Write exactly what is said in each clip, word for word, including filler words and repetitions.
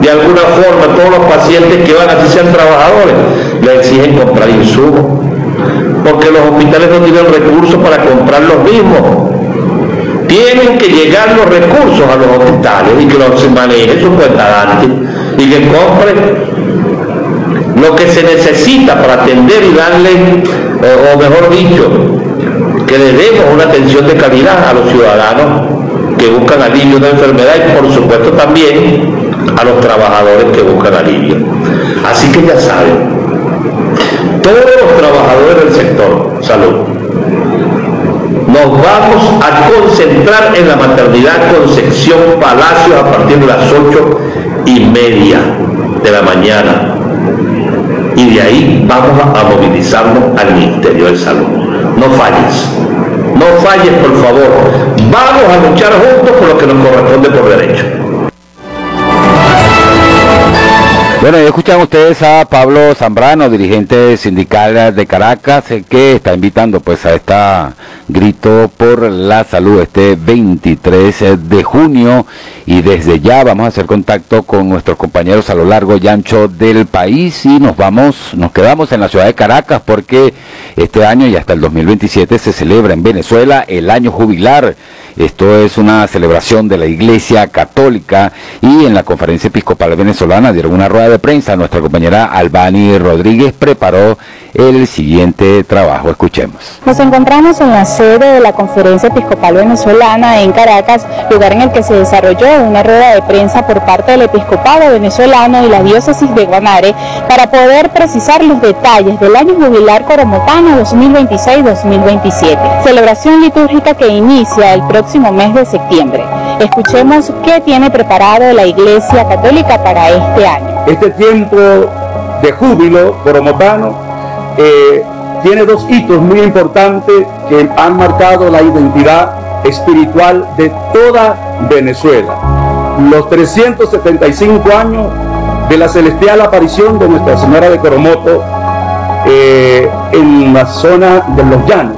de alguna forma todos los pacientes que van, así sean trabajadores, le exigen comprar insumos, porque los hospitales no tienen recursos para comprar los mismos. Tienen que llegar los recursos a los hospitales y que los maneje su cuentadante y que compre lo que se necesita para atender y darle, eh, o mejor dicho, que le demos una atención de calidad a los ciudadanos que buscan alivio de enfermedad y por supuesto también a los trabajadores que buscan alivio. Así que ya saben, todos los trabajadores del sector salud, nos vamos a concentrar en la maternidad Concepción Palacios a partir de las ocho y media de la mañana. Y de ahí vamos a movilizarnos al Ministerio de Salud. No falles, no falles por favor. Vamos a luchar juntos por lo que nos corresponde por derecho. Bueno, ya escuchan ustedes a Pablo Zambrano, dirigente sindical de Caracas, que está invitando pues a esta grito por la salud este veintitrés de junio, y desde ya vamos a hacer contacto con nuestros compañeros a lo largo y ancho del país y nos vamos, nos quedamos en la ciudad de Caracas porque este año y hasta el dos mil veintisiete se celebra en Venezuela el año jubilar. Esto es una celebración de la Iglesia Católica y en la Conferencia Episcopal Venezolana dieron una rueda de prensa. Nuestra compañera Albany Rodríguez preparó el siguiente trabajo. Escuchemos. Nos encontramos en la sede de la Conferencia Episcopal Venezolana en Caracas, lugar en el que se desarrolló una rueda de prensa por parte del Episcopado Venezolano y la Diócesis de Guanare para poder precisar los detalles del año jubilar coromotano dos mil veintiséis dos mil veintisiete, celebración litúrgica que inicia el próximo mes de septiembre. Escuchemos qué tiene preparado la Iglesia Católica para este año. Este tiempo de júbilo coromotano eh, tiene dos hitos muy importantes que han marcado la identidad espiritual de toda Venezuela. Los trescientos setenta y cinco años de la celestial aparición de Nuestra Señora de Coromoto eh, en la zona de los Llanos,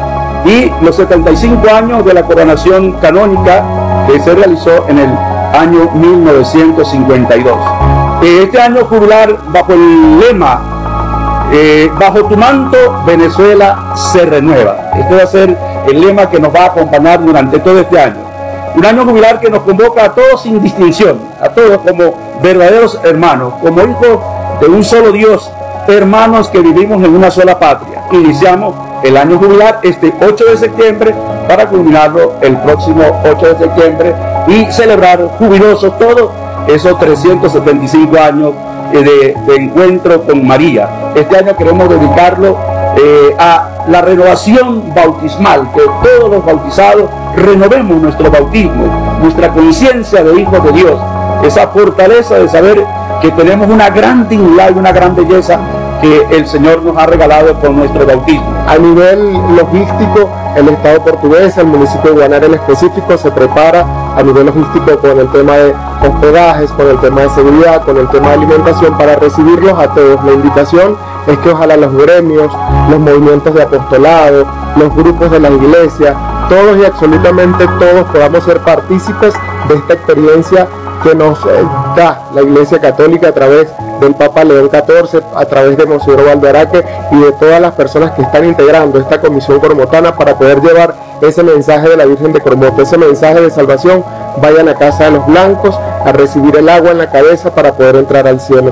y los setenta y cinco años de la coronación canónica que se realizó en el año mil novecientos cincuenta y dos. Este año jubilar bajo el lema eh, bajo tu manto Venezuela se renueva. Este va a ser el lema que nos va a acompañar durante todo este año. Un año jubilar que nos convoca a todos sin distinción, a todos como verdaderos hermanos, como hijos de un solo Dios, hermanos que vivimos en una sola patria. Iniciamos el año jubilar este ocho de septiembre para culminarlo el próximo ocho de septiembre y celebrar jubilosos todos esos trescientos setenta y cinco años de, de encuentro con María. Este año queremos dedicarlo eh, a la renovación bautismal, que todos los bautizados renovemos nuestro bautismo, nuestra conciencia de hijos de Dios, esa fortaleza de saber que tenemos una gran dignidad y una gran belleza que el Señor nos ha regalado por nuestro bautismo. A nivel logístico, el Estado portugués, el municipio de Guanare en específico, se prepara a nivel logístico con el tema de hospedajes, con el tema de seguridad, con el tema de alimentación para recibirlos a todos. La invitación es que ojalá los gremios, los movimientos de apostolado, los grupos de la iglesia, todos y absolutamente todos podamos ser partícipes de esta experiencia que nos eh, da la Iglesia Católica a través del Papa León catorce, a través de Monseñor Valderaque y de todas las personas que están integrando esta comisión coromotana para poder llevar ese mensaje de la Virgen de Coromoto, ese mensaje de salvación. Vayan a casa de los blancos a recibir el agua en la cabeza para poder entrar al cielo.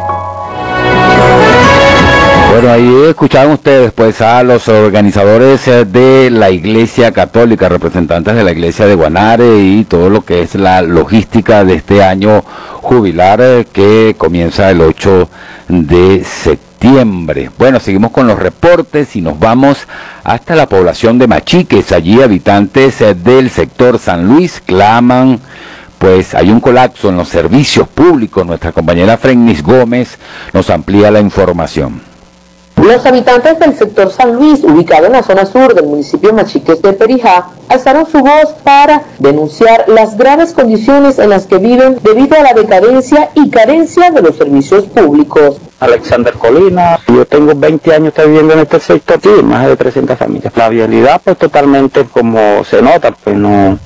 Bueno, ahí escuchaban ustedes pues a los organizadores de la Iglesia Católica, representantes de la Iglesia de Guanare y todo lo que es la logística de este año jubilar que comienza el ocho de septiembre. Bueno, seguimos con los reportes y nos vamos hasta la población de Machiques. Allí habitantes del sector San Luis claman, pues hay un colapso en los servicios públicos. Nuestra compañera Frennis Gómez nos amplía la información. Los habitantes del sector San Luis, ubicado en la zona sur del municipio Machiques de Perijá, alzaron su voz para denunciar las graves condiciones en las que viven debido a la decadencia y carencia de los servicios públicos. Alexander Colina, yo tengo veinte años viviendo en este sector, sí, más de trescientas familias. La vialidad pues totalmente como se nota, pues no,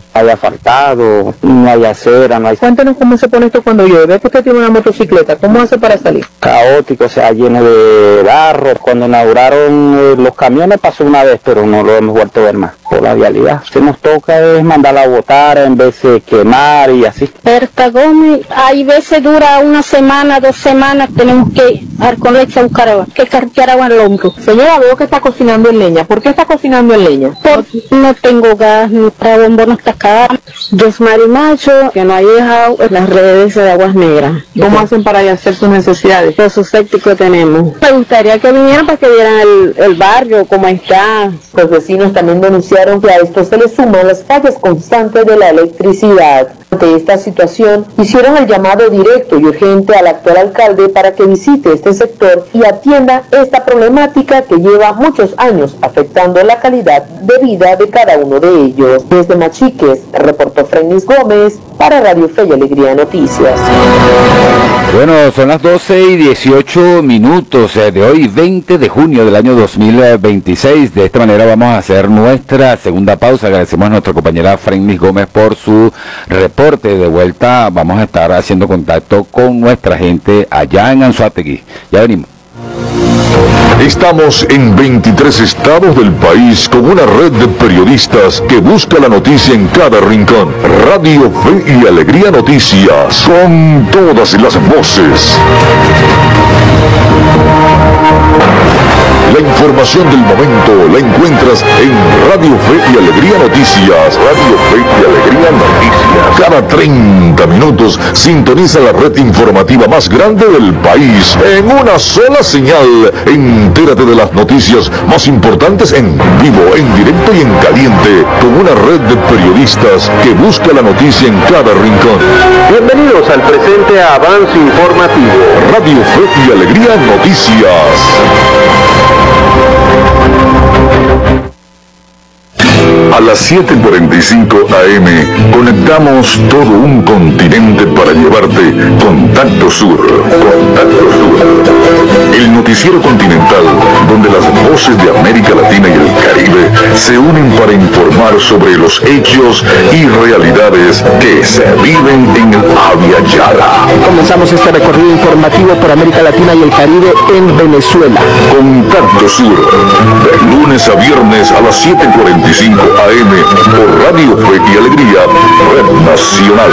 hay asfaltado, no hay acera, no hay... Cuéntanos cómo se pone esto cuando llueve. Ve que usted tiene una motocicleta, ¿cómo hace para salir? Caótico, o sea, lleno de barro. Cuando inauguraron eh, los camiones pasó una vez, pero no lo hemos vuelto a ver más por la vialidad. Se nos toca es mandarla a botar en vez de quemar y así. Berta Gómez, hay veces dura una semana, dos semanas, tenemos que ir con leche a buscar agua, que cargar agua en el hombro. Señora, veo que está cocinando en leña. ¿Por qué está cocinando en leña? Porque no tengo gas, mi bombo no está acá. Rosmary Macho, que no hay dejado en las redes de Aguas Negras. ¿Cómo hacen para hacer sus necesidades? Los sépticos tenemos. Me gustaría que vinieran para que vieran el, el barrio, cómo está. Los vecinos también denunciaron que a esto se le suman las fallas constantes de la electricidad. Ante esta situación, hicieron el llamado directo y urgente al actual alcalde para que visite este sector y atienda esta problemática que lleva muchos años afectando la calidad de vida de cada uno de ellos. Desde Machiques, reportó Frenis Gómez para Radio Fe y Alegría Noticias. Bueno, son las doce y dieciocho minutos de hoy, veinte de junio del año dos mil veintiséis. De esta manera vamos a hacer nuestra segunda pausa. Agradecemos a nuestra compañera Frenis Gómez por su reporte. De vuelta vamos a estar haciendo contacto con nuestra gente allá en Anzoátegui. Ya venimos. Estamos en veintitrés estados del país con una red de periodistas que busca la noticia en cada rincón. Radio Fe y Alegría Noticias, con todas las voces. La información del momento la encuentras en Radio Fe y Alegría Noticias. Radio Fe y Alegría Noticias. Cada treinta minutos sintoniza la red informativa más grande del país en una sola señal. Entérate de las noticias más importantes en vivo, en directo y en caliente, con una red de periodistas que busca la noticia en cada rincón. Bienvenidos al presente avance informativo. Radio Fe y Alegría Noticias. A las siete cuarenta y cinco a eme conectamos todo un continente para llevarte Contacto Sur. Contacto Sur. El noticiero continental donde las voces de América Latina y el Caribe se unen para informar sobre los hechos y realidades que se viven en el Abya Yala. Comenzamos este recorrido informativo por América Latina y el Caribe en Venezuela. Contacto Sur. De lunes a viernes a las siete cuarenta y cinco a eme por Radio Fe y Alegría, Red Nacional.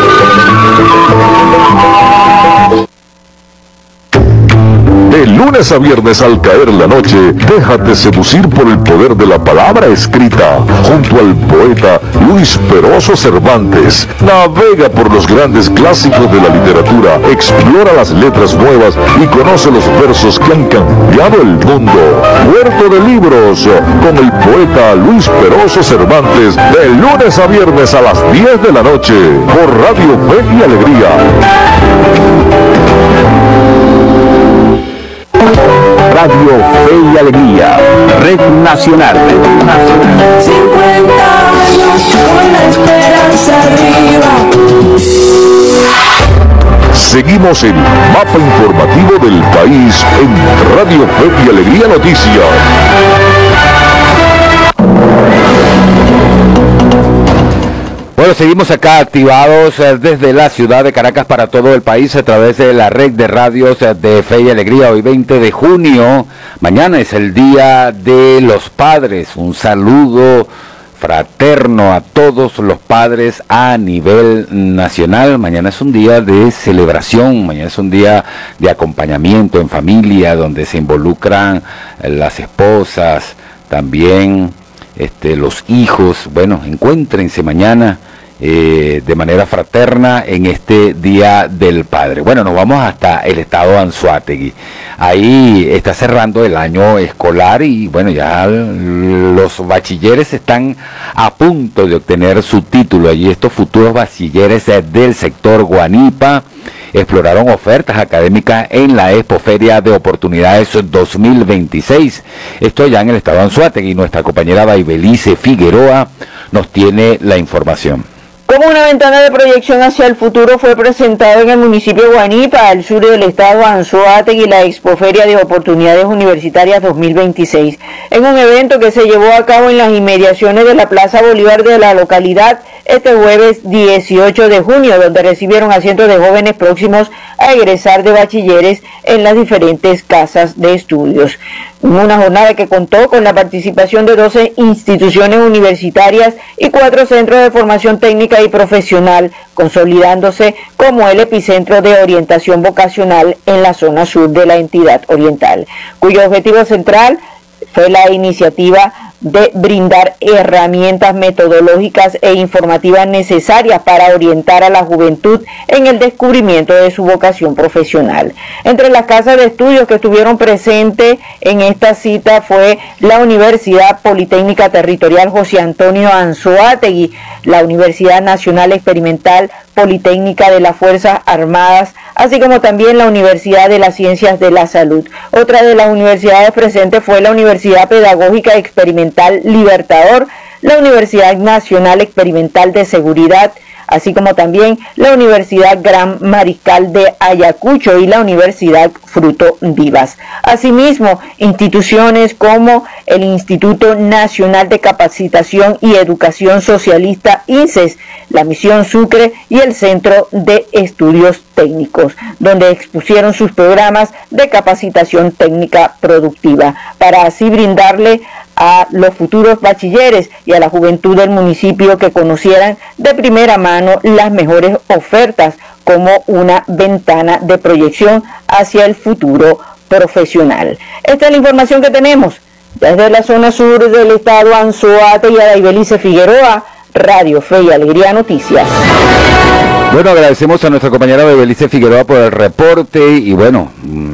De lunes a viernes al caer la noche, déjate seducir por el poder de la palabra escrita, junto al poeta Luis Peroso Cervantes. Navega por los grandes clásicos de la literatura, explora las letras nuevas y conoce los versos que han cambiado el mundo. Puerto de Libros, con el poeta Luis Peroso Cervantes, de lunes a viernes a las diez de la noche, por Radio Fe y Alegría. Radio Fe y Alegría, Red Nacional. cincuenta años con la esperanza arriba. Seguimos el mapa informativo del país en Radio Fe y Alegría Noticias. Bueno, seguimos acá activados eh, desde la ciudad de Caracas para todo el país a través de la red de radios eh, de Fe y Alegría. Hoy veinte de junio, mañana es el Día de los Padres. Un saludo fraterno a todos los padres a nivel nacional. Mañana es un día de celebración, mañana es un día de acompañamiento en familia, donde se involucran eh, las esposas, también este, los hijos. Bueno, encuéntrense mañana Eh, de manera fraterna en este Día del Padre. Bueno, nos vamos hasta el estado de Anzoátegui. Ahí está cerrando el año escolar y bueno, ya los bachilleres están a punto de obtener su título. Allí estos futuros bachilleres del sector Guanipa exploraron ofertas académicas en la Expoferia de Oportunidades dos mil veintiséis. Esto ya en el estado de Anzoátegui. Nuestra compañera Baibelice Figueroa nos tiene la información. Como una ventana de proyección hacia el futuro fue presentado en el municipio de Guanipa, al sur del estado Anzoátegui, la Expoferia de Oportunidades Universitarias dos mil veintiséis, en un evento que se llevó a cabo en las inmediaciones de la Plaza Bolívar de la localidad este jueves dieciocho de junio, donde recibieron a cientos de jóvenes próximos a egresar de bachilleres en las diferentes casas de estudios. Una jornada que contó con la participación de doce instituciones universitarias y cuatro centros de formación técnica y profesional, consolidándose como el epicentro de orientación vocacional en la zona sur de la entidad oriental, cuyo objetivo central fue la iniciativa de brindar herramientas metodológicas e informativas necesarias para orientar a la juventud en el descubrimiento de su vocación profesional. Entre las casas de estudios que estuvieron presentes en esta cita fue la Universidad Politécnica Territorial José Antonio Anzoátegui, la Universidad Nacional Experimental Politécnica de las Fuerzas Armadas, así como también la Universidad de las Ciencias de la Salud. Otra de las universidades presentes fue la Universidad Pedagógica Experimental Libertador, la Universidad Nacional Experimental de Seguridad, así como también la Universidad Gran Mariscal de Ayacucho y la Universidad Fruto Vivas. Asimismo, instituciones como el Instituto Nacional de Capacitación y Educación Socialista INSES, la Misión Sucre y el Centro de Estudios Técnicos, donde expusieron sus programas de capacitación técnica productiva, para así brindarle a los futuros bachilleres y a la juventud del municipio que conocieran de primera mano las mejores ofertas como una ventana de proyección hacia el futuro profesional. Esta es la información que tenemos desde la zona sur del estado Anzoátegui y Adaibelice Figueroa, Radio Fe y Alegría Noticias. Bueno, agradecemos a nuestra compañera Belice Figueroa por el reporte y bueno,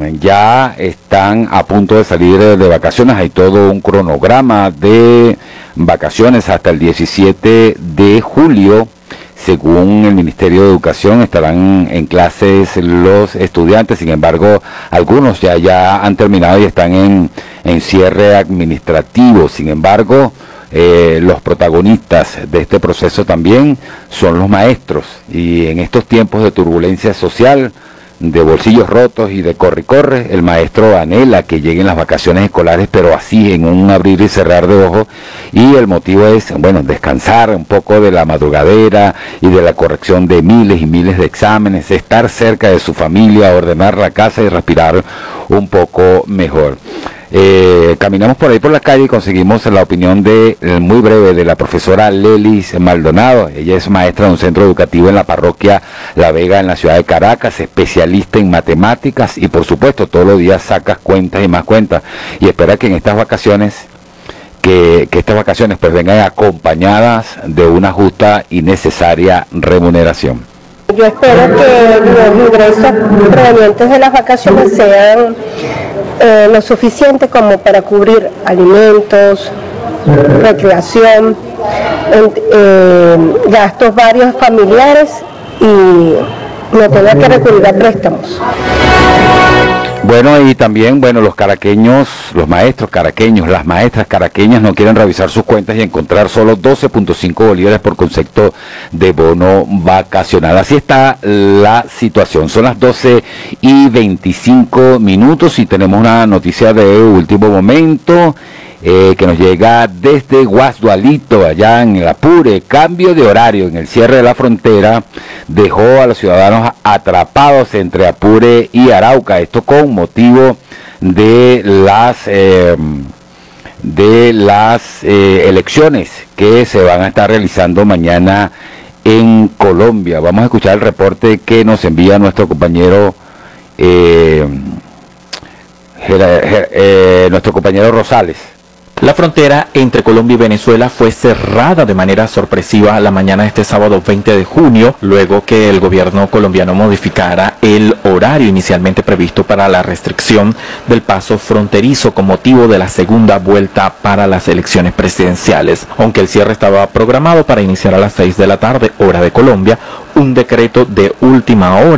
ya están a punto de salir de vacaciones, hay todo un cronograma de vacaciones hasta el diecisiete de julio. Según el Ministerio de Educación, estarán en clases los estudiantes, sin embargo, algunos ya, ya han terminado y están en, en cierre administrativo. Sin embargo, eh, los protagonistas de este proceso también son los maestros. Y en estos tiempos de turbulencia social, de bolsillos rotos y de corre-corre, el maestro anhela que lleguen las vacaciones escolares, pero así en un abrir y cerrar de ojos, y el motivo es, bueno, descansar un poco de la madrugadera y de la corrección de miles y miles de exámenes, estar cerca de su familia, ordenar la casa y respirar un poco mejor. Eh, caminamos por ahí por la calle y conseguimos la opinión de, eh, muy breve, de la profesora Lelis Maldonado. Ella es maestra de un centro educativo en la parroquia La Vega, en la ciudad de Caracas, especialista en matemáticas y por supuesto todos los días sacas cuentas y más cuentas, y espera que en estas vacaciones que, que estas vacaciones pues vengan acompañadas de una justa y necesaria remuneración. Yo espero que los ingresos provenientes de las vacaciones sean eh, lo suficiente como para cubrir alimentos, recreación, eh, gastos varios familiares y no tener que recurrir a préstamos. Bueno, y también, bueno, los caraqueños, los maestros caraqueños, las maestras caraqueñas no quieren revisar sus cuentas y encontrar solo doce punto cinco bolívares por concepto de bono vacacional. Así está la situación. Son las doce y veinticinco minutos y tenemos una noticia de último momento. Eh, que nos llega desde Guasdualito, allá en el Apure. Cambio de horario en el cierre de la frontera dejó a los ciudadanos atrapados entre Apure y Arauca. Esto con motivo de las eh, de las eh, elecciones que se van a estar realizando mañana en Colombia. Vamos a escuchar el reporte que nos envía nuestro compañero eh, eh, nuestro compañero Rosales. La frontera entre Colombia y Venezuela fue cerrada de manera sorpresiva la mañana de este sábado veinte de junio, luego que el gobierno colombiano modificara el horario inicialmente previsto para la restricción del paso fronterizo con motivo de la segunda vuelta para las elecciones presidenciales. Aunque el cierre estaba programado para iniciar a las seis de la tarde, hora de Colombia, un decreto de última hora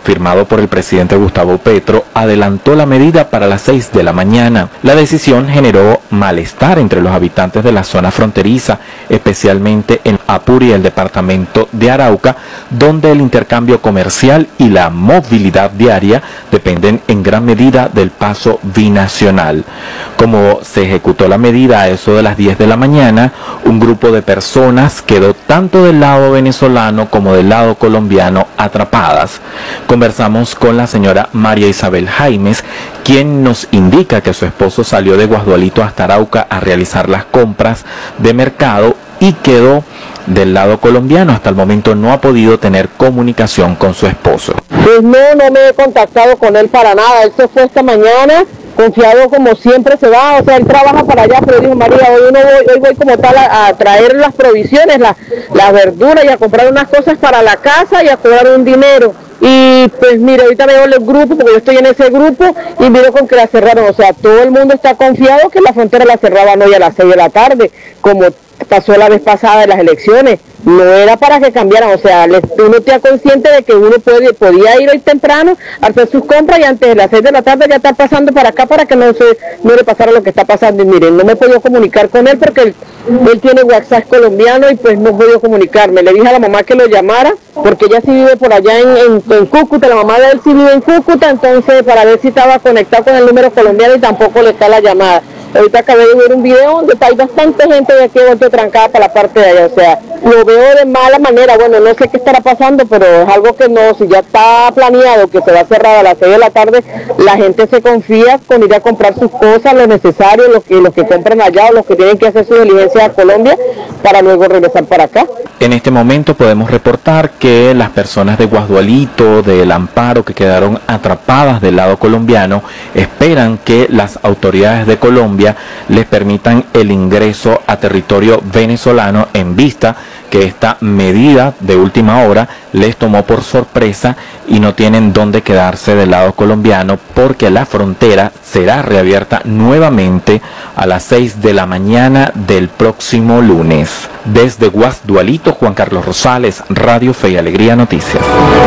firmado por el presidente Gustavo Petro, adelantó la medida para las seis de la mañana. La decisión generó malestar entre los habitantes de la zona fronteriza, especialmente en Apure y el departamento de Arauca, donde el intercambio comercial y la movilidad diaria dependen en gran medida del paso binacional. Como se ejecutó la medida a eso de las diez de la mañana, un grupo de personas quedó tanto del lado venezolano como del lado colombiano atrapadas. Conversamos con la señora María Isabel Jaimes, quien nos indica que su esposo salió de Guasdualito hasta Arauca a realizar las compras de mercado y quedó del lado colombiano. Hasta el momento no ha podido tener comunicación con su esposo. Pues no, no me he contactado con él para nada. Él se fue esta mañana, confiado como siempre se va, o sea, él trabaja para allá, pero dijo, María, hoy, no voy, hoy voy como tal a, a traer las provisiones, las la verduras y a comprar unas cosas para la casa y a cobrar un dinero. Y pues mira, ahorita veo el grupo, porque yo estoy en ese grupo, y miro con que la cerraron. O sea, todo el mundo está confiado que la frontera la cerraban hoy a las seis de la tarde, como pasó la vez pasada en las elecciones. No era para que cambiaran, o sea, uno está consciente de que uno puede, podía ir hoy temprano a hacer sus compras y antes de las seis de la tarde ya está pasando para acá para que no se no le pasara lo que está pasando. Y miren, no me he podido comunicar con él porque él, él tiene WhatsApp colombiano y pues no he podido comunicarme. Le dije a la mamá que lo llamara porque ella sí vive por allá en, en, en Cúcuta, la mamá de él sí vive en Cúcuta, entonces para ver si estaba conectado con el número colombiano y tampoco le está la llamada. Ahorita acabé de ver un video donde hay bastante gente de aquí vuelto trancada para la parte de allá, o sea, lo veo de mala manera. Bueno, no sé qué estará pasando, pero es algo que no, si ya está planeado que se va a cerrar a las seis de la tarde, la gente se confía con ir a comprar sus cosas, lo necesario, los que, los que compran allá o los que tienen que hacer su diligencia a Colombia para luego regresar para acá. En este momento podemos reportar que las personas de Guasdualito, del Amparo, que quedaron atrapadas del lado colombiano, esperan que las autoridades de Colombia les permitan el ingreso a territorio venezolano en vista que esta medida de última hora les tomó por sorpresa y no tienen dónde quedarse del lado colombiano porque la frontera será reabierta nuevamente a las seis de la mañana del próximo lunes. Desde Guasdualito, Juan Carlos Rosales, Radio Fe y Alegría Noticias.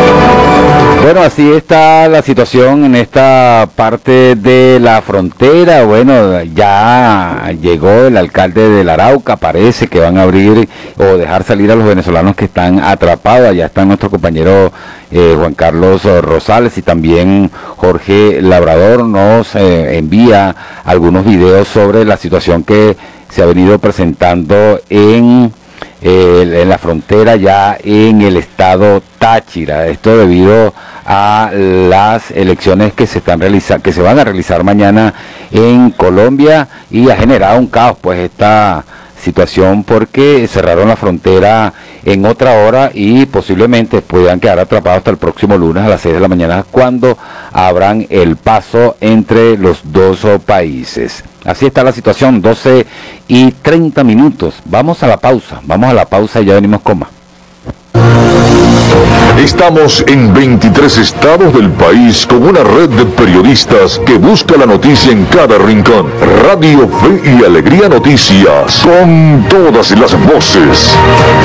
Bueno, así está la situación en esta parte de la frontera. Bueno, ya llegó el alcalde del Arauca, parece que van a abrir o dejar salir a los venezolanos que están atrapados. Allá está nuestro compañero eh, Juan Carlos Rosales y también Jorge Labrador nos eh, envía algunos videos sobre la situación que se ha venido presentando en, eh, en la frontera ya en el estado Táchira. Esto debido a las elecciones que se están realizando, que se van a realizar mañana en Colombia, y ha generado un caos pues esta situación porque cerraron la frontera en otra hora y posiblemente puedan quedar atrapados hasta el próximo lunes a las seis de la mañana cuando abran el paso entre los dos países. Así está la situación, doce y treinta minutos. Vamos a la pausa, vamos a la pausa y ya venimos con más. Estamos en veintitrés estados del país con una red de periodistas que busca la noticia en cada rincón. Radio Fe y Alegría Noticias, con todas las voces.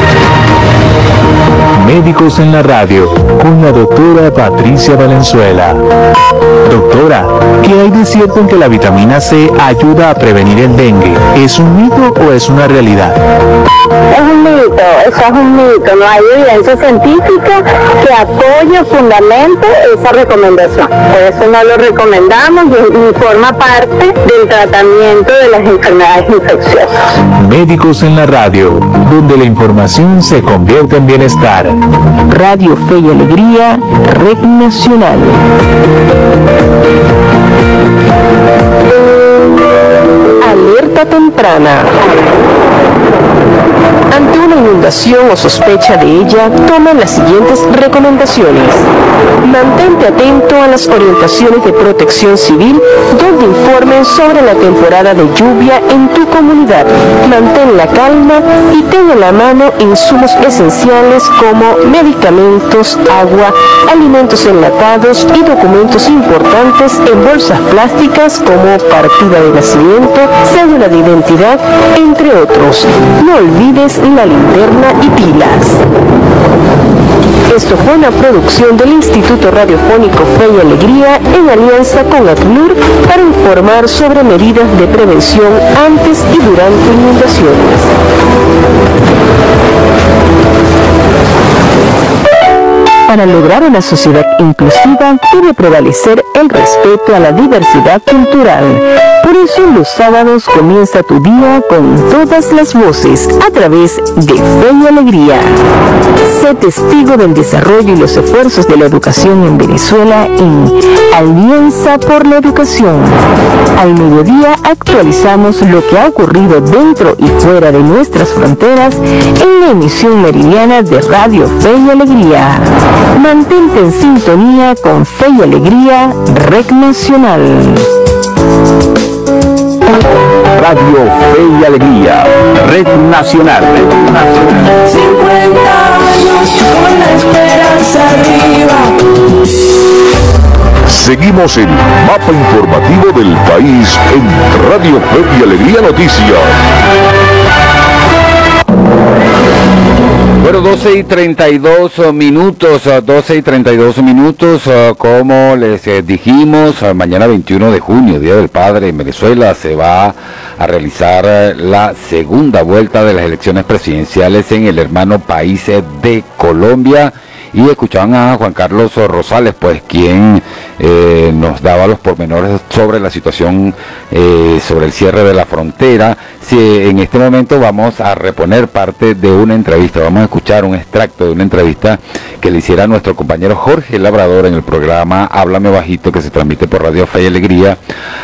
Médicos en la radio, con la doctora Patricia Valenzuela. Doctora, ¿qué hay de cierto en que la vitamina C ayuda a prevenir el dengue? ¿Es un mito o es una realidad? Es un mito, eso es un mito. No hay evidencia científica que apoye, fundamente esa recomendación. Por eso no lo recomendamos y, y forma parte del tratamiento de las enfermedades infecciosas. Médicos en la radio, donde la información se convierte en bienestar. Radio Fe y Alegría, Red Nacional. Alerta temprana. Ante una inundación o sospecha de ella, toman las siguientes recomendaciones. Mantente atento a las orientaciones de Protección Civil, donde informen sobre la temporada de lluvia en tu comunidad. Mantén la calma y ten a la mano insumos esenciales como medicamentos, agua, alimentos enlatados y documentos importantes en bolsas plásticas como partida de nacimiento, cédula de identidad, entre otros. No olvides la linterna y pilas. Esto fue una producción del Instituto Radiofónico Fe y Alegría en alianza con ACNUR para informar sobre medidas de prevención antes y durante inundaciones. Para lograr una sociedad inclusiva debe prevalecer el respeto a la diversidad cultural. Por eso los sábados comienza tu día con todas las voces a través de Fe y Alegría. Sé testigo del desarrollo y los esfuerzos de la educación en Venezuela en Alianza por la Educación. Al mediodía actualizamos lo que ha ocurrido dentro y fuera de nuestras fronteras en la emisión meridiana de Radio Fe y Alegría. Mantente en sintonía con Fe y Alegría, Red Nacional. Radio Fe y Alegría, Red Nacional. cincuenta años con la esperanza arriba. Seguimos el mapa informativo del país en Radio Fe y Alegría Noticias. Bueno, doce y treinta y dos minutos, doce y treinta y dos minutos, como les dijimos, mañana veintiuno de junio, Día del Padre en Venezuela, se va a realizar la segunda vuelta de las elecciones presidenciales en el hermano país de Colombia. Y escuchaban a Juan Carlos Rosales, pues quien eh, nos daba los pormenores sobre la situación, eh, sobre el cierre de la frontera. Si en este momento vamos a reponer parte de una entrevista, vamos a escuchar un extracto de una entrevista que le hiciera nuestro compañero Jorge Labrador en el programa Háblame Bajito, que se transmite por Radio Fe y Alegría,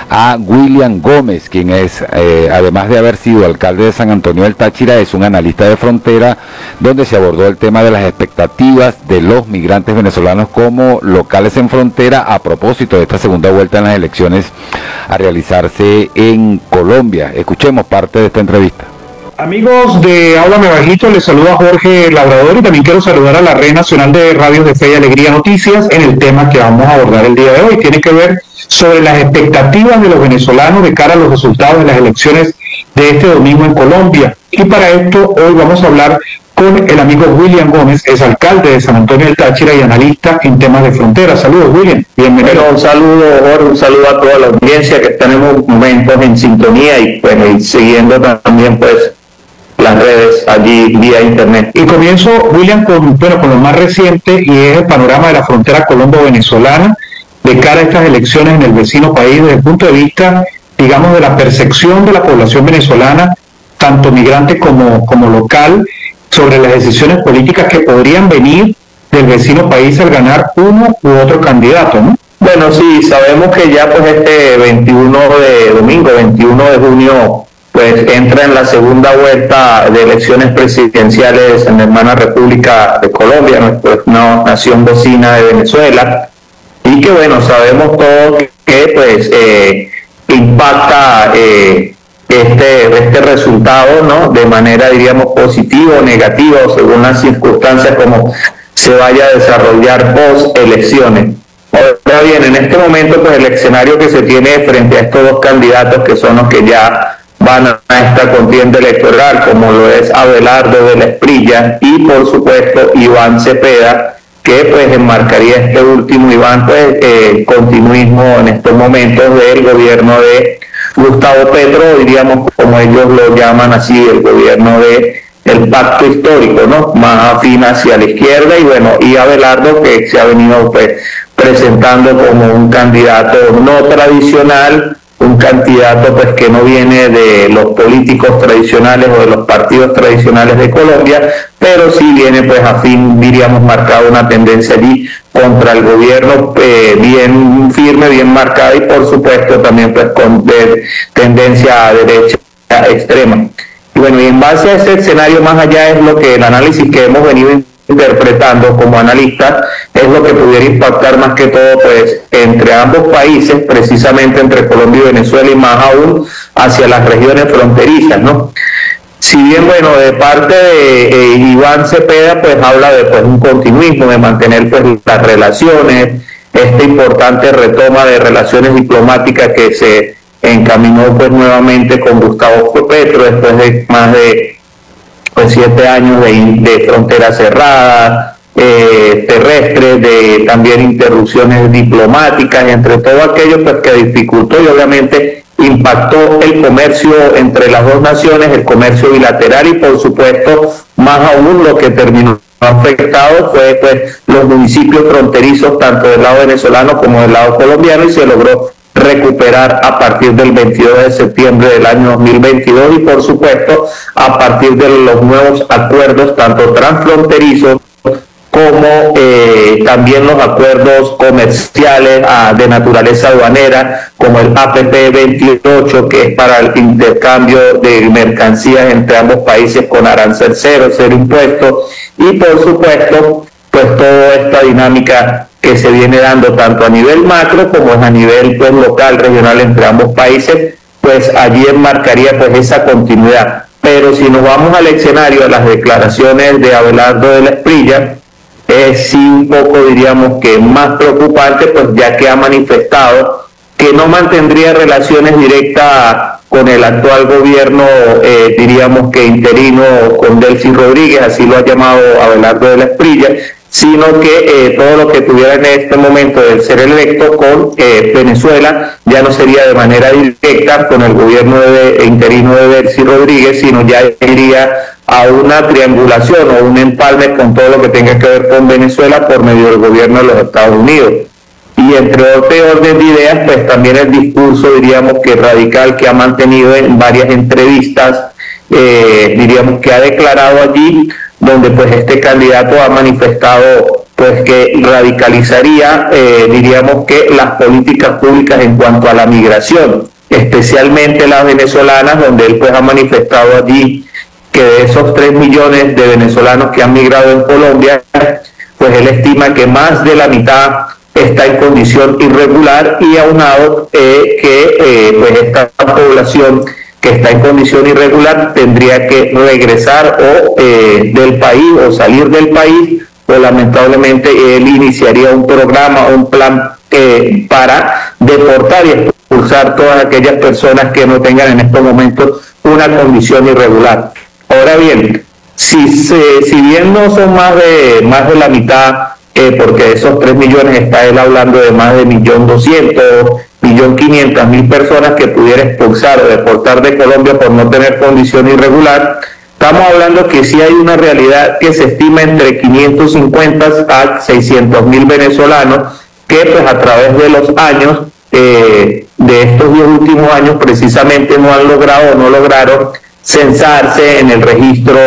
a William Gómez, quien es, eh, además de haber sido alcalde de San Antonio del Táchira, es un analista de frontera, donde se abordó el tema de las expectativas de los migrantes venezolanos como locales en frontera a propósito de esta segunda vuelta en las elecciones a realizarse en Colombia. Escuchemos parte de esta entrevista. Amigos de Háblame Bajito, les saluda Jorge Labrador y también quiero saludar a la Red Nacional de Radios de Fe y Alegría Noticias en el tema que vamos a abordar el día de hoy. Tiene que ver sobre las expectativas de los venezolanos de cara a los resultados de las elecciones de este domingo en Colombia. Y para esto hoy vamos a hablar con el amigo William Gómez, es alcalde de San Antonio del Táchira y analista en temas de frontera. Saludos, William. Bienvenido. Bueno, un saludo, Jorge, un saludo a toda la audiencia que están en momentos en sintonía y, bueno, y siguiendo también pues las redes allí vía internet. Y comienzo, William, con, bueno, con lo más reciente y es el panorama de la frontera colombo-venezolana de cara a estas elecciones en el vecino país desde el punto de vista, digamos, de la percepción de la población venezolana, tanto migrante como, como local, sobre las decisiones políticas que podrían venir del vecino país al ganar uno u otro candidato, ¿no? Bueno, sí, sabemos que ya pues este veintiuno de domingo, veintiuno de junio, pues entra en la segunda vuelta de elecciones presidenciales en la hermana República de Colombia, nuestra una nación vecina de Venezuela, y que bueno, sabemos todos que pues eh, impacta eh, Este, este resultado, ¿no? De manera, diríamos, positiva o negativa, o según las circunstancias como se vaya a desarrollar post elecciones. Ahora bien, en este momento, pues el escenario que se tiene frente a estos dos candidatos, que son los que ya van a esta contienda electoral, como lo es Abelardo de la Esprilla y, por supuesto, Iván Cepeda, que pues enmarcaría este último, Iván, pues eh, continuismo en estos momentos del gobierno de Gustavo Petro, diríamos, como ellos lo llaman así, el gobierno de el pacto histórico, ¿no? Más afín hacia la izquierda, y bueno, y Abelardo, que se ha venido pues presentando como un candidato no tradicional, un candidato pues que no viene de los políticos tradicionales o de los partidos tradicionales de Colombia, pero sí viene pues afín, diríamos, marcado una tendencia allí contra el gobierno eh, bien firme, bien marcada, y por supuesto también pues con de, tendencia a derecha extrema. Y bueno, y en base a ese escenario, más allá es lo que el análisis que hemos venido interpretando como analistas, es lo que pudiera impactar más que todo pues entre ambos países, precisamente entre Colombia y Venezuela, y más aún hacia las regiones fronterizas, ¿no? Si bien, bueno, de parte de eh, Iván Cepeda, pues habla de pues un continuismo, de mantener pues las relaciones, esta importante retoma de relaciones diplomáticas que se encaminó pues nuevamente con Gustavo Petro después de más de pues siete años de, de frontera cerrada, eh, terrestre, de también interrupciones diplomáticas, entre todo aquello pues que dificultó y obviamente impactó el comercio entre las dos naciones, el comercio bilateral, y por supuesto más aún lo que terminó afectado fue pues los municipios fronterizos tanto del lado venezolano como del lado colombiano, y se logró recuperar a partir del veintidós de septiembre del año dos mil veintidós, y por supuesto a partir de los nuevos acuerdos tanto transfronterizos como eh, también los acuerdos comerciales ah, de naturaleza aduanera, como el A P P veintiocho, que es para el intercambio de mercancías entre ambos países con arancel cero, cero impuestos, y por supuesto pues toda esta dinámica que se viene dando tanto a nivel macro como a nivel pues local, regional entre ambos países, pues allí enmarcaría pues esa continuidad. Pero si nos vamos al escenario de las declaraciones de Abelardo de la Espriella, es sí un poco, diríamos que más preocupante, pues ya que ha manifestado que no mantendría relaciones directas con el actual gobierno, eh, diríamos que interino, con Delcy Rodríguez, así lo ha llamado Abelardo de la Espriella, sino que eh, todo lo que tuviera en este momento de ser electo con eh, Venezuela ya no sería de manera directa con el gobierno de, interino de Delcy Rodríguez, sino ya iría a una triangulación o un empalme con todo lo que tenga que ver con Venezuela por medio del gobierno de los Estados Unidos. Y entre otros orden de ideas, pues también el discurso, diríamos que radical, que ha mantenido en varias entrevistas, eh, diríamos que ha declarado allí, donde pues este candidato ha manifestado pues que radicalizaría, eh, diríamos que las políticas públicas en cuanto a la migración, especialmente las venezolanas, donde él pues ha manifestado allí que de esos tres millones de venezolanos que han migrado en Colombia, pues él estima que más de la mitad está en condición irregular, y aunado eh, que eh, pues esta población que está en condición irregular tendría que regresar o eh, del país o salir del país, o lamentablemente él iniciaría un programa, un plan eh, para deportar y expulsar todas aquellas personas que no tengan en estos momentos una condición irregular. Ahora bien, si, se, si bien no son más de, más de la mitad, eh, porque de esos tres millones está él hablando de más de un millón doscientos, un millón quinientas mil personas que pudiera expulsar o deportar de Colombia por no tener condición irregular, estamos hablando que sí hay una realidad que se estima entre quinientos cincuenta a seiscientos mil venezolanos que pues a través de los años, eh, de estos diez últimos años precisamente no han logrado o no lograron censarse en el registro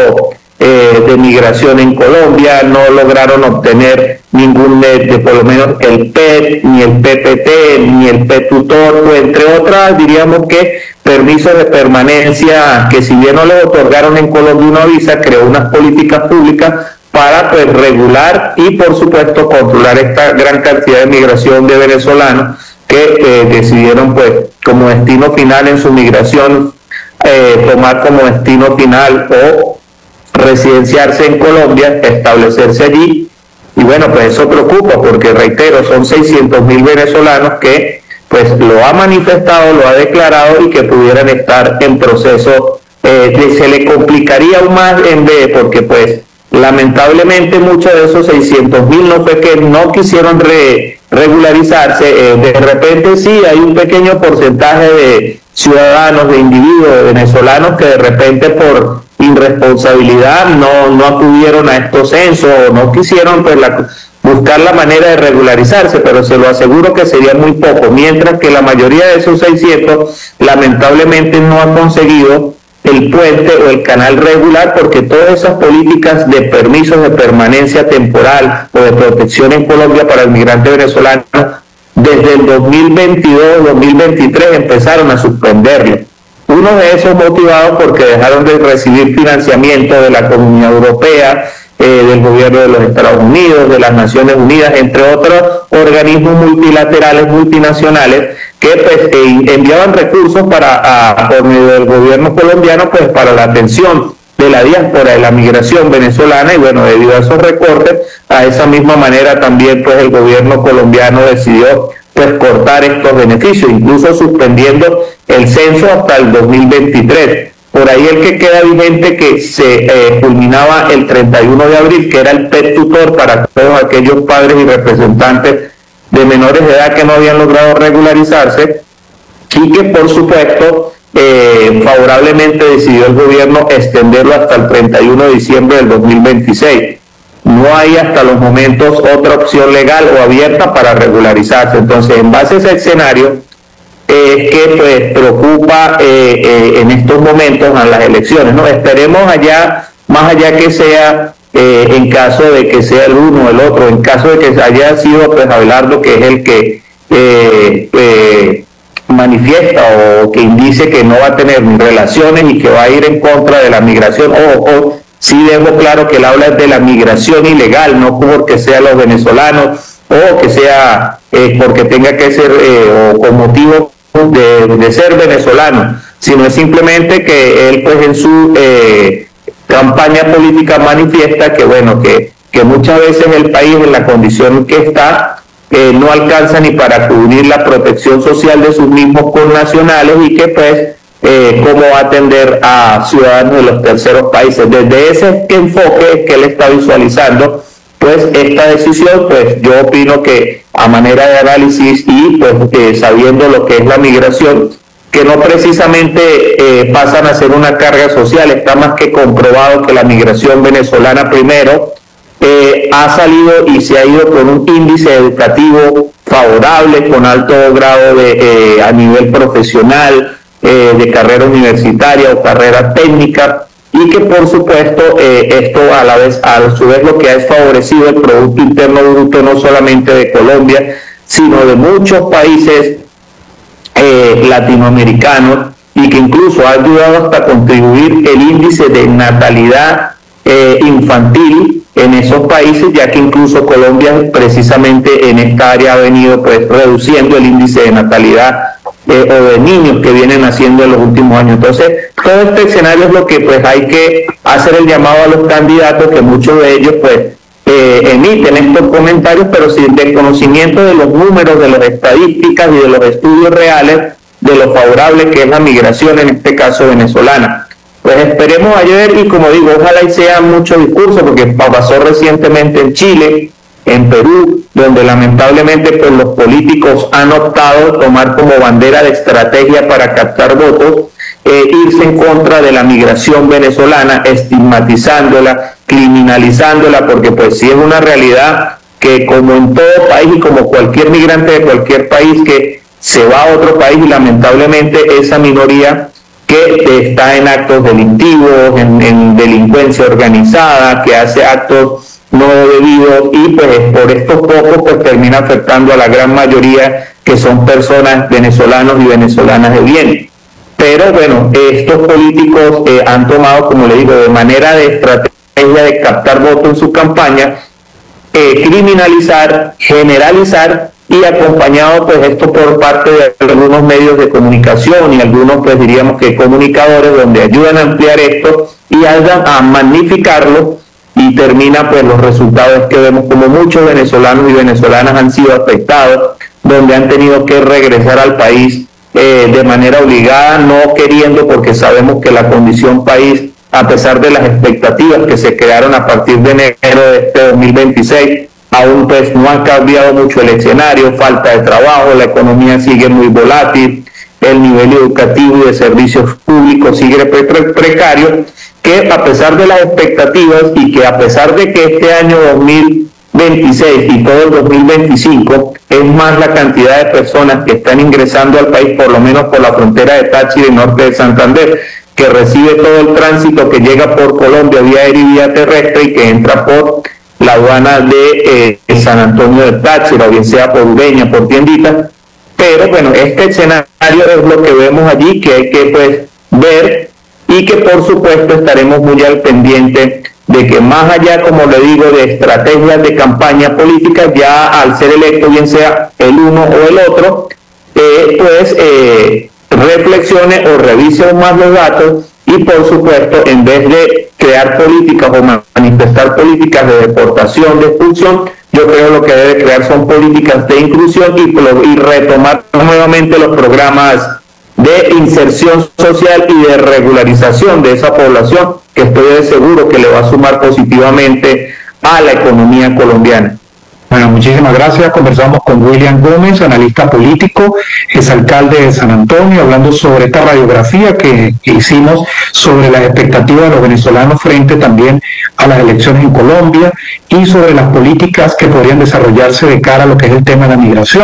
eh, de migración en Colombia, no lograron obtener ningún, de, de por lo menos el P E T, ni el P P T, ni el P tutor, o entre otras, diríamos que permisos de permanencia que si bien no les otorgaron en Colombia una visa, creó unas políticas públicas para pues regular y por supuesto controlar esta gran cantidad de migración de venezolanos que eh, decidieron pues como destino final en su migración Eh, tomar como destino final o residenciarse en Colombia, establecerse allí, y bueno, pues eso preocupa porque reitero, son seiscientos mil venezolanos que pues lo ha manifestado, lo ha declarado y que pudieran estar en proceso, eh, que se le complicaría aún más en vez, porque pues lamentablemente muchos de esos seiscientos mil no fue que no quisieron re, regularizarse, eh, de repente sí hay un pequeño porcentaje de ciudadanos, de individuos, de venezolanos que de repente por irresponsabilidad no, no acudieron a estos censos o no quisieron pues, la, buscar la manera de regularizarse, pero se lo aseguro que sería muy poco, mientras que la mayoría de esos seiscientos lamentablemente no han conseguido el puente o el canal regular, porque todas esas políticas de permisos de permanencia temporal o de protección en Colombia para el migrante venezolano desde el dos mil veintidós dos mil veintitrés empezaron a suspenderlo. Uno de esos motivados porque dejaron de recibir financiamiento de la Comunidad Europea, eh, del gobierno de los Estados Unidos, de las Naciones Unidas, entre otros organismos multilaterales, multinacionales, que pues eh, enviaban recursos para, a, por medio del gobierno colombiano, pues para la atención de la diáspora, de la migración venezolana, y bueno, debido a esos recortes, a esa misma manera también pues el gobierno colombiano decidió pues cortar estos beneficios, incluso suspendiendo el censo hasta el dos mil veintitrés. por ahí el que queda vigente que se eh, culminaba el treinta y uno de abril, que era el P E T tutor para todos aquellos padres y representantes de menores de edad que no habían logrado regularizarse, y que por supuesto eh, favorablemente decidió el gobierno extenderlo hasta el treinta y uno de diciembre del dos mil veintiséis. No hay hasta los momentos otra opción legal o abierta para regularizarse. Entonces, en base a ese escenario, es eh, que pues preocupa eh, eh, en estos momentos a las elecciones, ¿no? Esperemos allá, más allá que sea eh, en caso de que sea el uno o el otro, en caso de que haya sido pues Abelardo, que es el que eh, eh, manifiesta o que indice que no va a tener ni relaciones y que va a ir en contra de la migración, o, o sí dejo claro que él habla de la migración ilegal, no porque sean los venezolanos o que sea eh, porque tenga que ser eh, o con motivo de, de ser venezolano, sino es simplemente que él pues en su eh, campaña política manifiesta que bueno, que, que muchas veces el país en la condición que está eh, no alcanza ni para cubrir la protección social de sus mismos connacionales y que pues Eh, cómo atender a ciudadanos de los terceros países. Desde ese enfoque que él está visualizando, pues esta decisión, pues yo opino que a manera de análisis y pues eh, sabiendo lo que es la migración, que no precisamente eh, pasan a ser una carga social, está más que comprobado que la migración venezolana primero eh, ha salido y se ha ido con un índice educativo favorable, con alto grado de eh, a nivel profesional, Eh, de carrera universitaria o carrera técnica, y que por supuesto eh, esto a la vez a su vez lo que ha favorecido el Producto Interno Bruto no solamente de Colombia sino de muchos países eh, latinoamericanos, y que incluso ha ayudado hasta contribuir el índice de natalidad eh, infantil en esos países, ya que incluso Colombia precisamente en esta área ha venido pues reduciendo el índice de natalidad Eh, o de niños que vienen naciendo en los últimos años. Entonces, todo este escenario es lo que pues hay que hacer el llamado a los candidatos, que muchos de ellos pues eh, emiten estos comentarios, pero sin desconocimiento de los números, de las estadísticas y de los estudios reales de lo favorable que es la migración, en este caso venezolana. Pues esperemos ayer, y como digo, ojalá y sea mucho discurso, porque pasó recientemente en Chile, en Perú, donde lamentablemente pues los políticos han optado tomar como bandera de estrategia para captar votos, eh, irse en contra de la migración venezolana, estigmatizándola, criminalizándola, porque pues sí es una realidad que como en todo país y como cualquier migrante de cualquier país que se va a otro país, y lamentablemente esa minoría que está en actos delictivos, en, en delincuencia organizada, que hace actos no debido, y pues por estos pocos pues termina afectando a la gran mayoría, que son personas venezolanos y venezolanas de bien. Pero bueno, estos políticos eh, han tomado, como le digo, de manera de estrategia de captar votos en su campaña, eh, criminalizar, generalizar, y acompañado pues esto por parte de algunos medios de comunicación y algunos pues diríamos que comunicadores, donde ayudan a ampliar esto y ayudan a magnificarlo, y termina pues los resultados que vemos como muchos venezolanos y venezolanas han sido afectados, donde han tenido que regresar al país eh, de manera obligada, no queriendo, porque sabemos que la condición país, a pesar de las expectativas que se crearon a partir de enero de este dos mil veintiséis, aún pues no ha cambiado mucho el escenario, falta de trabajo, la economía sigue muy volátil, el nivel educativo y de servicios públicos sigue pre pre precario, que a pesar de las expectativas y que a pesar de que este año dos mil veintiséis y todo el dos mil veinticinco es más la cantidad de personas que están ingresando al país, por lo menos por la frontera de Táchira y norte de Santander, que recibe todo el tránsito que llega por Colombia vía aérea y vía terrestre, y que entra por la aduana de eh, San Antonio de Táchira, o bien sea por Ureña, por Tiendita. Pero bueno, este escenario es lo que vemos allí, que hay que pues ver, y que por supuesto estaremos muy al pendiente de que, más allá, como le digo, de estrategias de campaña política, ya al ser electo, bien sea el uno o el otro, eh, pues eh, reflexione o revise más los datos, y por supuesto, en vez de crear políticas o manifestar políticas de deportación, de expulsión, yo creo que lo que debe crear son políticas de inclusión y, y retomar nuevamente los programas de inserción social y de regularización de esa población, que estoy seguro que le va a sumar positivamente a la economía colombiana. Bueno, muchísimas gracias. Conversamos con William Gómez, analista político, exalcalde de San Antonio, hablando sobre esta radiografía que hicimos sobre las expectativas de los venezolanos frente también a las elecciones en Colombia y sobre las políticas que podrían desarrollarse de cara a lo que es el tema de la migración.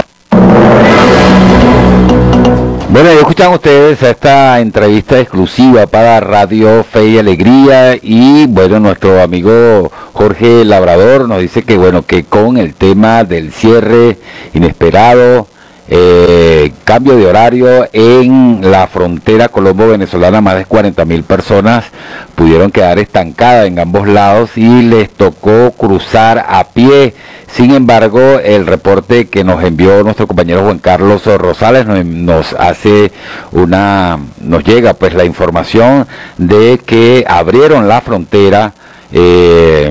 Bueno, ya escuchan ustedes esta entrevista exclusiva para Radio Fe y Alegría, y bueno, nuestro amigo Jorge Labrador nos dice que bueno, que con el tema del cierre inesperado, eh, cambio de horario en la frontera colombo-venezolana, más de cuarenta mil personas pudieron quedar estancadas en ambos lados y les tocó cruzar a pie. Sin embargo, el reporte que nos envió nuestro compañero Juan Carlos Rosales nos, nos hace una, nos llega pues la información de que abrieron la frontera, eh,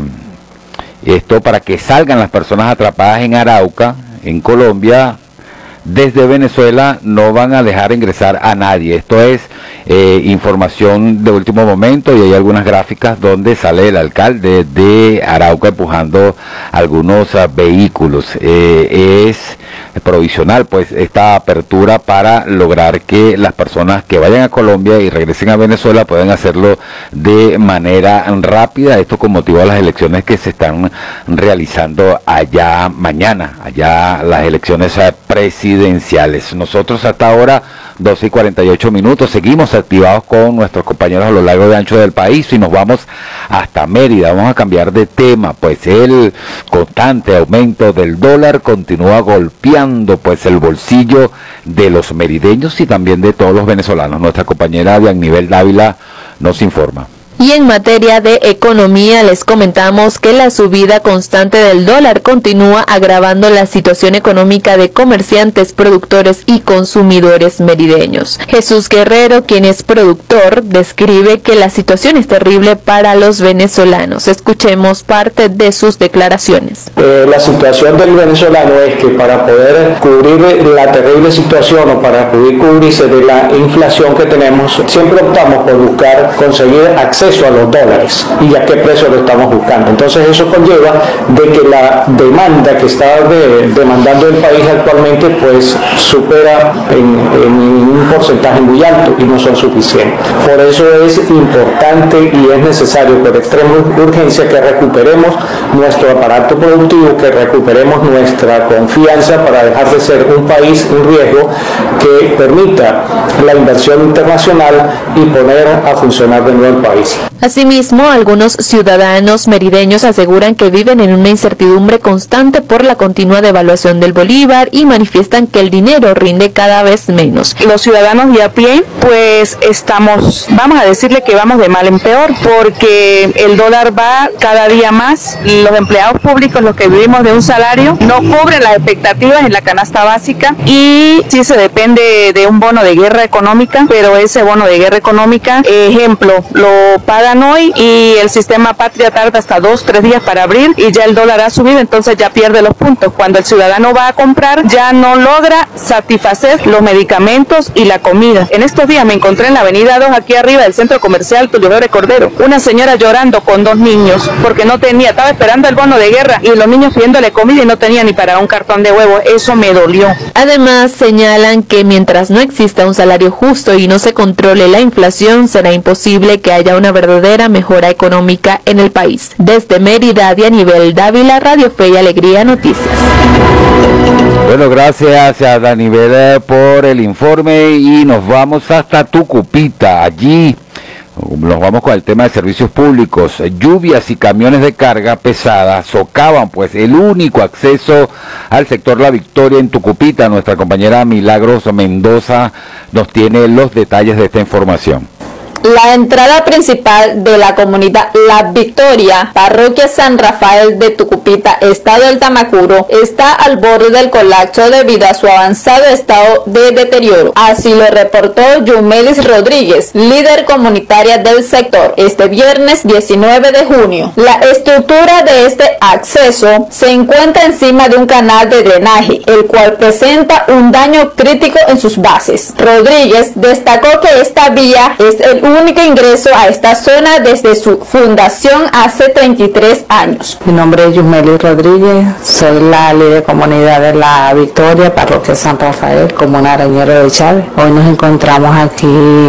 esto para que salgan las personas atrapadas en Arauca, en Colombia. Desde Venezuela no van a dejar ingresar a nadie. Esto es eh, información de último momento, y hay algunas gráficas donde sale el alcalde de Arauca empujando algunos uh, vehículos. Eh, es provisional pues esta apertura para lograr que las personas que vayan a Colombia y regresen a Venezuela puedan hacerlo de manera rápida. Esto con motivo de las elecciones que se están realizando allá mañana, allá las elecciones uh, presidenciales. Nosotros hasta ahora doce y cuarenta y ocho minutos, seguimos activados con nuestros compañeros a lo largo y ancho del país y nos vamos hasta Mérida. Vamos a cambiar de tema, pues el constante aumento del dólar continúa golpeando pues el bolsillo de los merideños y también de todos los venezolanos. Nuestra compañera Dianibel Dávila nos informa. Y en materia de economía les comentamos que la subida constante del dólar continúa agravando la situación económica de comerciantes, productores y consumidores merideños. Jesús Guerrero, quien es productor, describe que la situación es terrible para los venezolanos. Escuchemos parte de sus declaraciones. Eh, la situación del venezolano es que para poder cubrir la terrible situación o para poder cubrirse de la inflación que tenemos, siempre optamos por buscar conseguir acceso a los dólares y a qué precio lo estamos buscando. Entonces eso conlleva de que la demanda que está de, demandando el país actualmente pues supera en, en un porcentaje muy alto y no son suficientes. Por eso es importante y es necesario por extrema urgencia que recuperemos nuestro aparato productivo, que recuperemos nuestra confianza para dejar de ser un país en riesgo, que permita la inversión internacional y poner a funcionar de nuevo el país. Asimismo, algunos ciudadanos merideños aseguran que viven en una incertidumbre constante por la continua devaluación del bolívar y manifiestan que el dinero rinde cada vez menos. Los ciudadanos de a pie, pues estamos, vamos a decirle que vamos de mal en peor, porque el dólar va cada día más. Los empleados públicos, los que vivimos de un salario, no cubren las expectativas en la canasta básica y sí se depende de un bono de guerra económica, pero ese bono de guerra económica, ejemplo, lo pagan hoy y el sistema Patria tarda hasta dos, tres días para abrir y ya el dólar ha subido, entonces ya pierde los puntos. Cuando el ciudadano va a comprar, ya no logra satisfacer los medicamentos y la comida. En estos días me encontré en la avenida dos, aquí arriba del centro comercial Tulio Lore Cordero, una señora llorando con dos niños porque no tenía, estaba esperando el bono de guerra y los niños pidiéndole comida y no tenía ni para un cartón de huevo. Eso me dolió. Además, señalan que mientras no exista un salario justo y no se controle la inflación, será imposible que haya una verdadera mejora económica en el país. Desde Mérida, Dianibel Dávila, Radio Fe y Alegría Noticias. Bueno, gracias a Dianibel por el informe y nos vamos hasta Tucupita. Allí nos vamos con el tema de servicios públicos. Lluvias y camiones de carga pesada socavan pues el único acceso al sector La Victoria en Tucupita. Nuestra compañera Milagros Mendoza nos tiene los detalles de esta información. La entrada principal de la comunidad La Victoria, parroquia San Rafael de Tucupita, estado del Tamacuro, está al borde del colapso debido a su avanzado estado de deterioro. Así lo reportó Yumelis Rodríguez, líder comunitaria del sector, este viernes diecinueve de junio. La estructura de este acceso se encuentra encima de un canal de drenaje, el cual presenta un daño crítico en sus bases. Rodríguez destacó que esta vía es el único ingreso a esta zona desde su fundación hace treinta y tres años. Mi nombre es Yumelis Rodríguez, soy la líder de comunidad de La Victoria, parroquia San Rafael, comuna Arañero de Chávez. Hoy nos encontramos aquí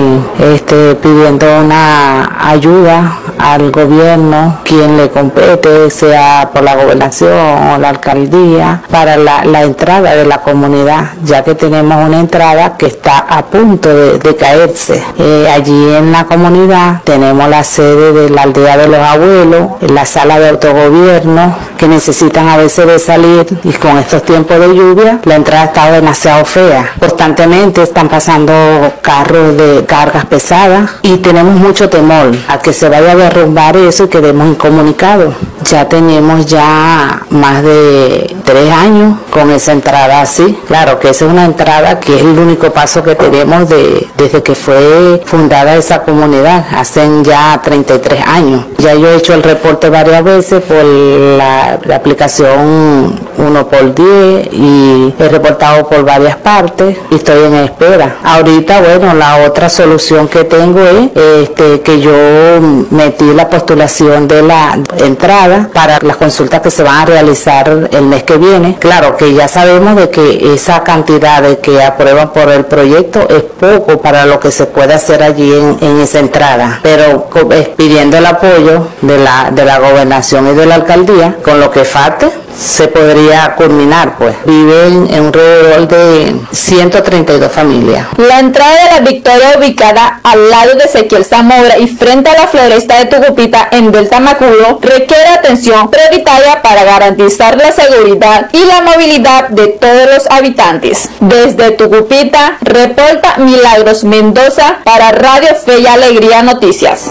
este, pidiendo una ayuda al gobierno, quien le compete, sea por la gobernación o la alcaldía, para la, la entrada de la comunidad, ya que tenemos una entrada que está a punto de, de caerse. Eh, allí en la comunidad tenemos la sede de la aldea de los abuelos, la sala de autogobierno, que necesitan a veces de salir, y con estos tiempos de lluvia la entrada está demasiado fea. Constantemente están pasando carros de cargas pesadas y tenemos mucho temor a que se vaya a derrumbar eso y quedemos incomunicados. Ya tenemos ya más de tres años con esa entrada así. Claro que esa es una entrada que es el único paso que tenemos de, desde que fue fundada esa comunidad, hace ya treinta y tres años. Ya yo he hecho el reporte varias veces por la, la aplicación uno por diez y he reportado por varias partes y estoy en espera. Ahorita, bueno, la otra solución que tengo es este, que yo metí la postulación de la entrada para las consultas que se van a realizar el mes que viene. Claro que ya sabemos de que esa cantidad de que aprueban por el proyecto es poco para lo que se puede hacer allí en, en esa entrada, pero pidiendo el apoyo de la, de la gobernación y de la alcaldía, con lo que falte se podría culminar, pues. Viven en un alrededor de ciento treinta y dos familias. La entrada de La Victoria, ubicada al lado de Ezequiel Zamora y frente a la floresta de Tucupita en Del Tamacuro, requiere atención prioritaria para garantizar la seguridad y la movilidad de todos los habitantes. Desde Tucupita, reporta Milagros Mendoza para Radio Fe y Alegría Noticias.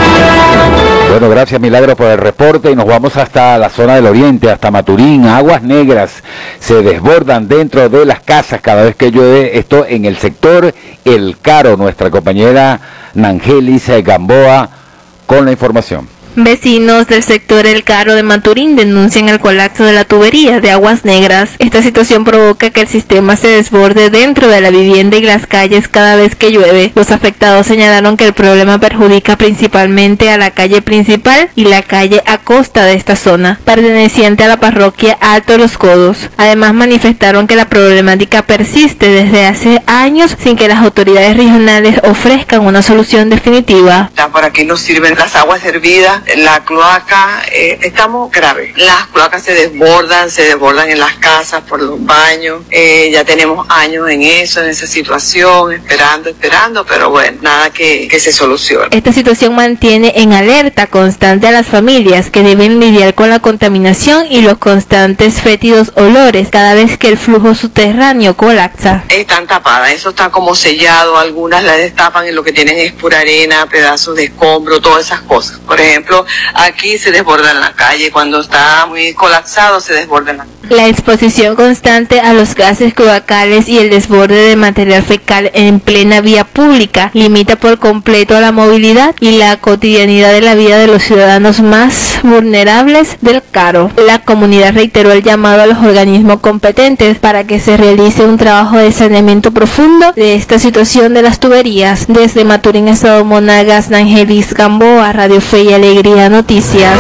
Bueno, gracias Milagros por el reporte y nos vamos hasta la zona del oriente, hasta Maturín. Aguas negras se desbordan dentro de las casas cada vez que llueve, esto en el sector El Caro. Nuestra compañera Nangelis Gamboa con la información. Vecinos del sector El Caro de Maturín denuncian el colapso de la tubería de aguas negras. Esta situación provoca que el sistema se desborde dentro de la vivienda y las calles cada vez que llueve. Los afectados señalaron que el problema perjudica principalmente a la calle principal y la calle a costa de esta zona, perteneciente a la parroquia Alto Los Codos. Además manifestaron que la problemática persiste desde hace años sin que las autoridades regionales ofrezcan una solución definitiva. Por aquí nos sirven las aguas hervidas, la cloaca, eh, estamos graves. Las cloacas se desbordan, se desbordan en las casas, por los baños. Eh, ya tenemos años en eso, en esa situación, esperando, esperando, pero bueno, nada que, que se solucione. Esta situación mantiene en alerta constante a las familias que deben lidiar con la contaminación y los constantes fétidos olores cada vez que el flujo subterráneo colapsa. Están tapadas, eso está como sellado, algunas las destapan y lo que tienen es pura arena, pedazos de escombro, todas esas cosas. Por ejemplo, aquí se desborda en la calle, cuando está muy colapsado se desborda en la calle. La exposición constante a los gases cloacales y el desborde de material fecal en plena vía pública limita por completo la movilidad y la cotidianidad de la vida de los ciudadanos más vulnerables del Caro. La comunidad reiteró el llamado a los organismos competentes para que se realice un trabajo de saneamiento profundo de esta situación de las tuberías. Desde Maturín, Estado Monagas, Nangelis Gamboa, Radio Fe y Alegría Noticias.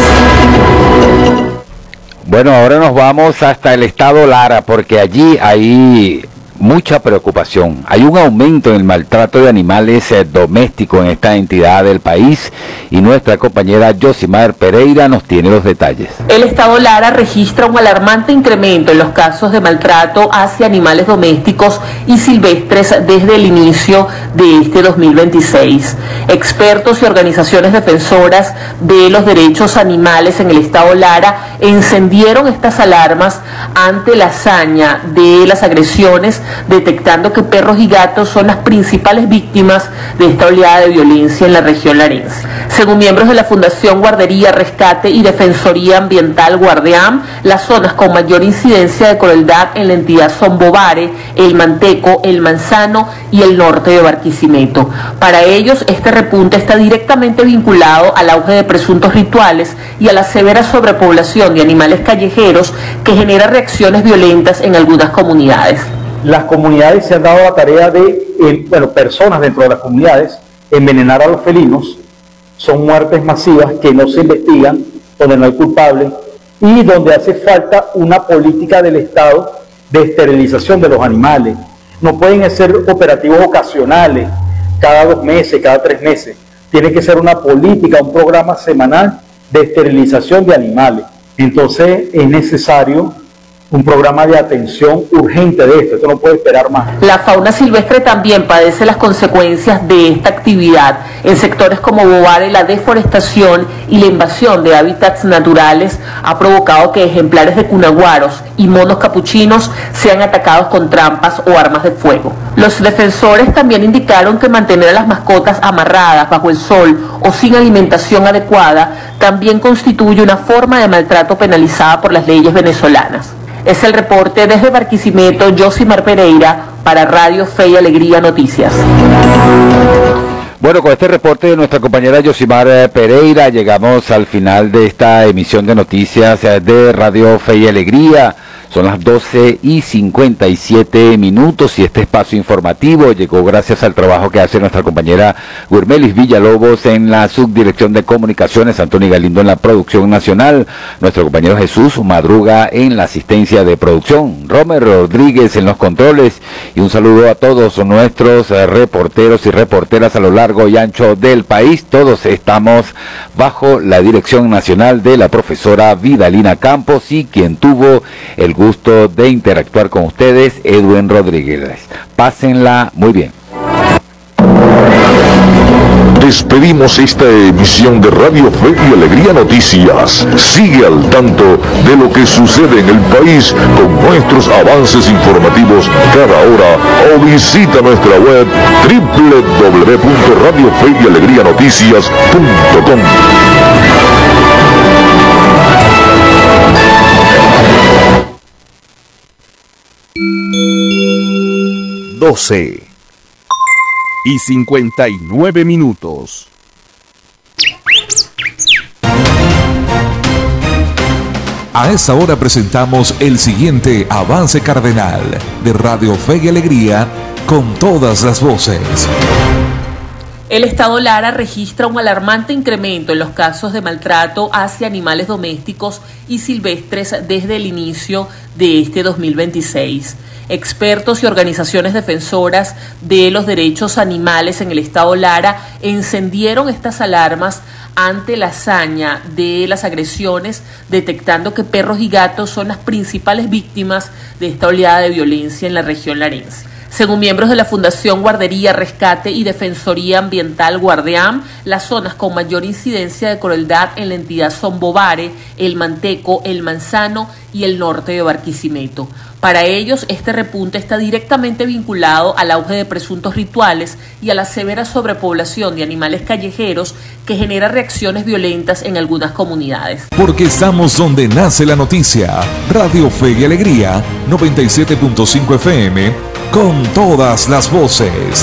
Bueno, ahora nos vamos hasta el estado Lara, porque allí hay mucha preocupación. Hay un aumento en el maltrato de animales eh, domésticos en esta entidad del país y nuestra compañera Yosimar Pereira nos tiene los detalles. El estado Lara registra un alarmante incremento en los casos de maltrato hacia animales domésticos y silvestres desde el inicio de este dos mil veintiséis. Expertos y organizaciones defensoras de los derechos animales en el estado Lara encendieron estas alarmas ante la hazaña de las agresiones detectando que perros y gatos son las principales víctimas de esta oleada de violencia en la región larense. Según miembros de la Fundación Guardería, Rescate y Defensoría Ambiental Guardeam, las zonas con mayor incidencia de crueldad en la entidad son Bovare, El Manteco, El Manzano y el norte de Barquisimeto. Para ellos, este repunte está directamente vinculado al auge de presuntos rituales y a la severa sobrepoblación de animales callejeros que genera reacciones violentas en algunas comunidades. Las comunidades se han dado la tarea de, eh, bueno, personas dentro de las comunidades, envenenar a los felinos. Son muertes masivas que no se investigan, donde no hay culpable y donde hace falta una política del Estado de esterilización de los animales. No pueden ser operativos ocasionales, cada dos meses, cada tres meses. Tiene que ser una política, un programa semanal de esterilización de animales. Entonces es necesario un programa de atención urgente de esto, esto no puede esperar más. La fauna silvestre también padece las consecuencias de esta actividad. En sectores como Bovare, la deforestación y la invasión de hábitats naturales ha provocado que ejemplares de cunaguaros y monos capuchinos sean atacados con trampas o armas de fuego. Los defensores también indicaron que mantener a las mascotas amarradas bajo el sol o sin alimentación adecuada también constituye una forma de maltrato penalizada por las leyes venezolanas. Es el reporte desde Barquisimeto, Josimar Pereira, para Radio Fe y Alegría Noticias. Bueno, con este reporte de nuestra compañera Josimar Pereira llegamos al final de esta emisión de noticias de Radio Fe y Alegría. Son las doce y cincuenta y siete minutos y este espacio informativo llegó gracias al trabajo que hace nuestra compañera Gurmelis Villalobos en la subdirección de comunicaciones, Antonio Galindo en la producción nacional, nuestro compañero Jesús Madruga en la asistencia de producción, Romer Rodríguez en los controles y un saludo a todos nuestros reporteros y reporteras a lo largo y ancho del país. Todos estamos bajo la dirección nacional de la profesora Vidalina Campos y quien tuvo el gusto de interactuar con ustedes, Edwin Rodríguez. Pásenla muy bien. Despedimos esta emisión de Radio Fe y Alegría Noticias. Sigue al tanto de lo que sucede en el país con nuestros avances informativos cada hora o visita nuestra web doble u doble u doble u punto radio fe y alegría noticias punto com. doce y cincuenta y nueve minutos. A esa hora presentamos el siguiente avance cardenal de Radio Fe y Alegría con todas las voces. El Estado Lara registra un alarmante incremento en los casos de maltrato hacia animales domésticos y silvestres desde el inicio de este dos mil veintiséis. Expertos y organizaciones defensoras de los derechos animales en el Estado Lara encendieron estas alarmas ante la hazaña de las agresiones, detectando que perros y gatos son las principales víctimas de esta oleada de violencia en la región larense. Según miembros de la Fundación Guardería, Rescate y Defensoría Ambiental Guardeam, las zonas con mayor incidencia de crueldad en la entidad son Bovare, El Manteco, El Manzano y el norte de Barquisimeto. Para ellos, este repunte está directamente vinculado al auge de presuntos rituales y a la severa sobrepoblación de animales callejeros que genera reacciones violentas en algunas comunidades. Porque estamos donde nace la noticia. Radio Fe y Alegría, noventa y siete punto cinco F M, con todas las voces.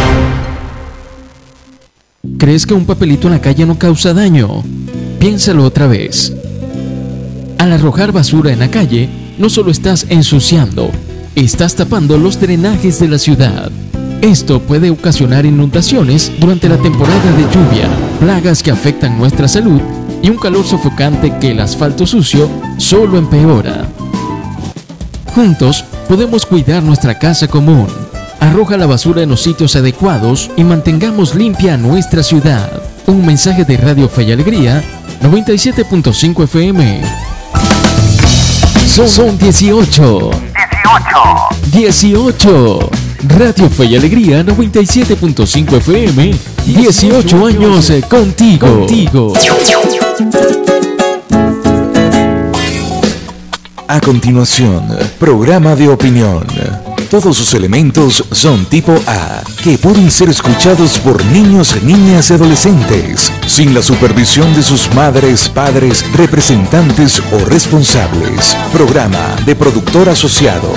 ¿Crees que un papelito en la calle no causa daño? Piénsalo otra vez. Al arrojar basura en la calle, no solo estás ensuciando, estás tapando los drenajes de la ciudad. Esto puede ocasionar inundaciones durante la temporada de lluvia, plagas que afectan nuestra salud y un calor sofocante que el asfalto sucio solo empeora. Juntos podemos cuidar nuestra casa común. Arroja la basura en los sitios adecuados y mantengamos limpia nuestra ciudad. Un mensaje de Radio Fe y Alegría, noventa y siete punto cinco F M. Son, son dieciocho. dieciocho. Radio Fe y Alegría, noventa y siete punto cinco F M. dieciocho años contigo. contigo. A continuación, programa de opinión. todos sus elementos son tipo A, que pueden ser escuchados por niños, niñas y adolescentes, sin la supervisión de sus madres, padres, representantes o responsables. Programa de productor asociado.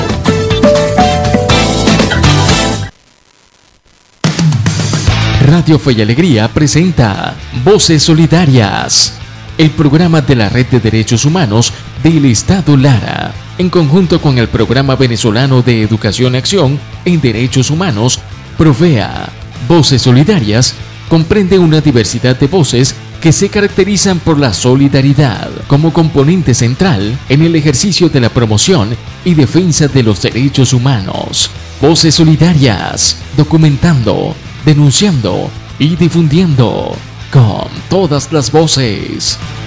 Radio Fe y Alegría presenta Voces Solidarias, el programa de la Red de Derechos Humanos del Estado Lara, en conjunto con el Programa Venezolano de Educación y Acción en Derechos Humanos, Provea. Voces Solidarias comprende una diversidad de voces que se caracterizan por la solidaridad como componente central en el ejercicio de la promoción y defensa de los derechos humanos. Voces Solidarias, documentando, denunciando y difundiendo con todas las voces.